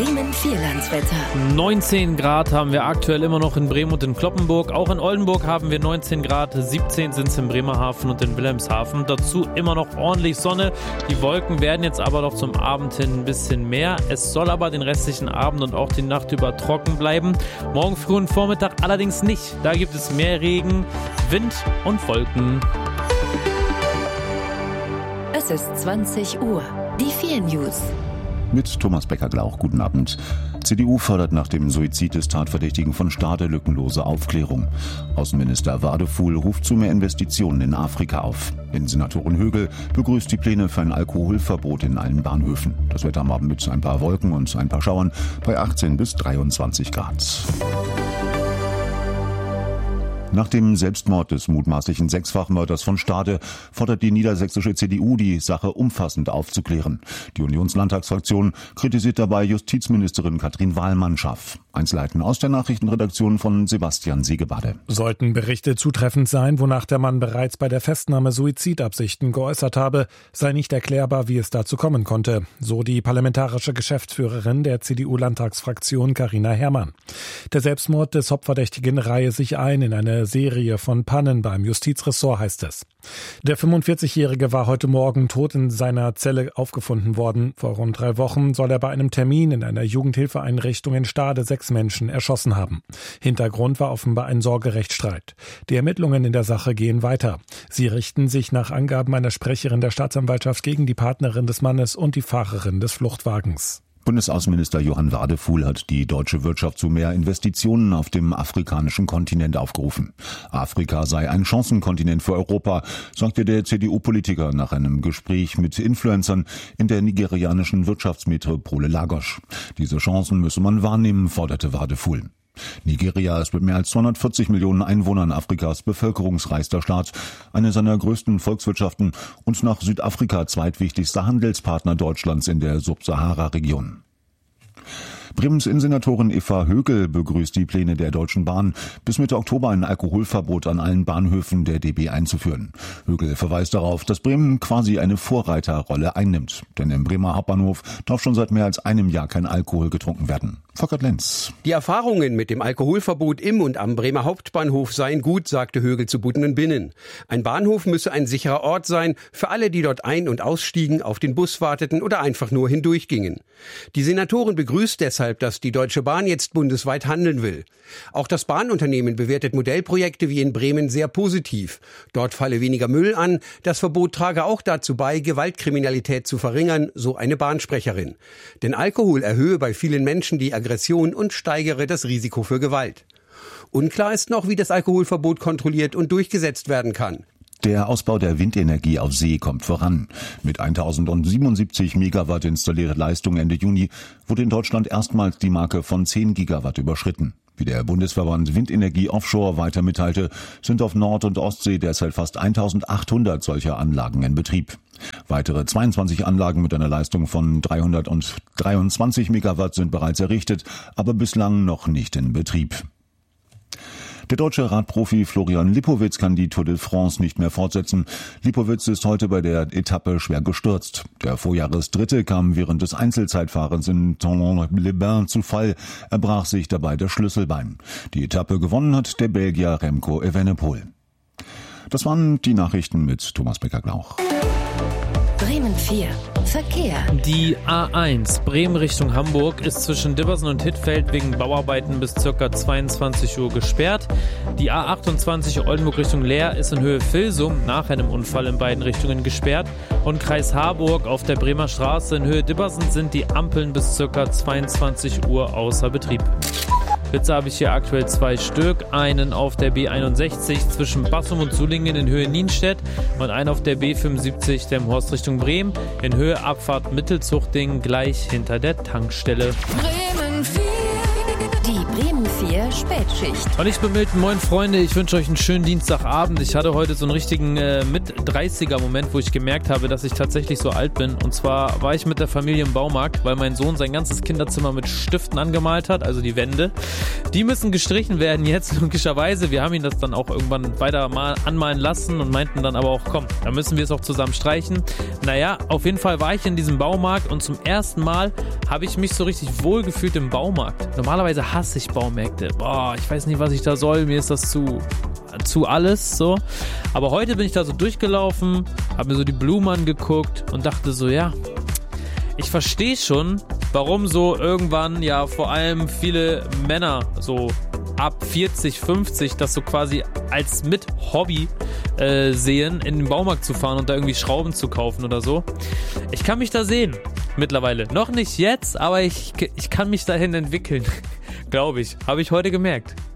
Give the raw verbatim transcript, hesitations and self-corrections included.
Bremen Vierlandswetter. neunzehn Grad haben wir aktuell immer noch in Bremen und in Cloppenburg. Auch in Oldenburg haben wir neunzehn Grad, siebzehn sind es in Bremerhaven und in Wilhelmshaven. Dazu immer noch ordentlich Sonne. Die Wolken werden jetzt aber noch zum Abend hin ein bisschen mehr. Es soll aber den restlichen Abend und auch die Nacht über trocken bleiben. Morgen früh und Vormittag allerdings nicht. Da gibt es mehr Regen, Wind und Wolken. Es ist zwanzig Uhr. Die vier News. Mit Thomas Becker-Glauch. Guten Abend. C D U fordert nach dem Suizid des Tatverdächtigen von Stade lückenlose Aufklärung. Außenminister Wadefuhl ruft zu mehr Investitionen in Afrika auf. Innensenatorin Högel begrüßt die Pläne für ein Alkoholverbot in allen Bahnhöfen. Das Wetter am Abend mit ein paar Wolken und ein paar Schauern bei achtzehn bis dreiundzwanzig Grad. Nach dem Selbstmord des mutmaßlichen Sechsfachmörders von Stade fordert die niedersächsische C D U, die Sache umfassend aufzuklären. Die Unionslandtagsfraktion kritisiert dabei Justizministerin Katrin Wahlmann-Schaff. Einzelheiten aus der Nachrichtenredaktion von Sebastian Siegebade. Sollten Berichte zutreffend sein, wonach der Mann bereits bei der Festnahme Suizidabsichten geäußert habe, sei nicht erklärbar, wie es dazu kommen konnte. So die parlamentarische Geschäftsführerin der C D U-Landtagsfraktion Carina Herrmann. Der Selbstmord des Hauptverdächtigen reihe sich ein in eine Serie von Pannen beim Justizressort, heißt es. Der fünfundvierzigjährige war heute Morgen tot in seiner Zelle aufgefunden worden. Vor rund drei Wochen soll er bei einem Termin in einer Jugendhilfeeinrichtung in Stade sechs Menschen erschossen haben. Hintergrund war offenbar ein Sorgerechtsstreit. Die Ermittlungen in der Sache gehen weiter. Sie richten sich nach Angaben einer Sprecherin der Staatsanwaltschaft gegen die Partnerin des Mannes und die Fahrerin des Fluchtwagens. Bundesaußenminister Johann Wadefuhl hat die deutsche Wirtschaft zu mehr Investitionen auf dem afrikanischen Kontinent aufgerufen. Afrika sei ein Chancenkontinent für Europa, sagte der C D U-Politiker nach einem Gespräch mit Influencern in der nigerianischen Wirtschaftsmetropole Lagos. Diese Chancen müsse man wahrnehmen, forderte Wadefuhl. Nigeria ist mit mehr als zweihundertvierzig Millionen Einwohnern Afrikas bevölkerungsreichster Staat, eine seiner größten Volkswirtschaften und nach Südafrika zweitwichtigster Handelspartner Deutschlands in der Subsahara-Region. Bremens Innensenatorin Eva Högel begrüßt die Pläne der Deutschen Bahn, bis Mitte Oktober ein Alkoholverbot an allen Bahnhöfen der D B einzuführen. Högel verweist darauf, dass Bremen quasi eine Vorreiterrolle einnimmt. Denn im Bremer Hauptbahnhof darf schon seit mehr als einem Jahr kein Alkohol getrunken werden. Volkert Lenz. Die Erfahrungen mit dem Alkoholverbot im und am Bremer Hauptbahnhof seien gut, sagte Högel zu Budden und Binnen. Ein Bahnhof müsse ein sicherer Ort sein für alle, die dort ein- und ausstiegen, auf den Bus warteten oder einfach nur hindurchgingen. Die Senatorin begrüßt deshalb, dass die Deutsche Bahn jetzt bundesweit handeln will. Auch das Bahnunternehmen bewertet Modellprojekte wie in Bremen sehr positiv. Dort falle weniger Müll an. Das Verbot trage auch dazu bei, Gewaltkriminalität zu verringern, so eine Bahnsprecherin. Denn Alkohol erhöhe bei vielen Menschen die Aggression und steigere das Risiko für Gewalt. Unklar ist noch, wie das Alkoholverbot kontrolliert und durchgesetzt werden kann. Der Ausbau der Windenergie auf See kommt voran. Mit eintausendsiebenundsiebzig Megawatt installierter Leistung Ende Juni wurde in Deutschland erstmals die Marke von zehn Gigawatt überschritten. Wie der Bundesverband Windenergie Offshore weiter mitteilte, sind auf Nord- und Ostsee derzeit fast eintausendachthundert solcher Anlagen in Betrieb. Weitere zweiundzwanzig Anlagen mit einer Leistung von dreihundertdreiundzwanzig Megawatt sind bereits errichtet, aber bislang noch nicht in Betrieb. Der deutsche Radprofi Florian Lipowitz kann die Tour de France nicht mehr fortsetzen. Lipowitz ist heute bei der Etappe schwer gestürzt. Der Vorjahresdritte kam während des Einzelzeitfahrens in Thonon-les-Bains zu Fall. Er brach sich dabei das Schlüsselbein. Die Etappe gewonnen hat der Belgier Remco Evenepoel. Das waren die Nachrichten mit Thomas Becker-Glauch. Bremen vier. Verkehr. Die A eins Bremen Richtung Hamburg ist zwischen Dibbersen und Hittfeld wegen Bauarbeiten bis ca. zweiundzwanzig Uhr gesperrt. Die A achtundzwanzig Oldenburg Richtung Leer ist in Höhe Vilsum nach einem Unfall in beiden Richtungen gesperrt. Und Kreis Harburg auf der Bremer Straße in Höhe Dibbersen sind die Ampeln bis ca. zweiundzwanzig Uhr außer Betrieb. Blitze habe ich hier aktuell zwei Stück. Einen auf der B einundsechzig zwischen Bassum und Sulingen in Höhe Nienstedt und einen auf der B fünfundsiebzig Delmenhorst Richtung Bremen in Höhe Abfahrt Mittelzuchting gleich hinter der Tankstelle. Bremen vier. Die Bremen vier Spätschicht. Und ich bin Milton, moin Freunde, ich wünsche euch einen schönen Dienstagabend. Ich hatte heute so einen richtigen äh, Mit-dreißiger-Moment, wo ich gemerkt habe, dass ich tatsächlich so alt bin. Und zwar war ich mit der Familie im Baumarkt, weil mein Sohn sein ganzes Kinderzimmer mit Stiften angemalt hat, also die Wände. Die müssen gestrichen werden jetzt, logischerweise. Wir haben ihn das dann auch irgendwann weiter mal anmalen lassen und meinten dann aber auch, komm, da müssen wir es auch zusammen streichen. Naja, auf jeden Fall war ich in diesem Baumarkt und zum ersten Mal habe ich mich so richtig wohl gefühlt im Baumarkt. Normalerweise hasse ich Baumärkte. Boah, ich weiß nicht, was ich da soll. Mir ist das zu, zu alles, so. Aber heute bin ich da so durchgelaufen, habe mir so die Blumen angeguckt und dachte so, ja, ich verstehe schon, warum so irgendwann ja vor allem viele Männer so ab vierzig, fünfzig das so quasi als mit Hobby äh, sehen, in den Baumarkt zu fahren und da irgendwie Schrauben zu kaufen oder so. Ich kann mich da sehen, mittlerweile. Noch nicht jetzt, aber ich, ich kann mich dahin entwickeln, glaube ich. Habe ich heute gemerkt.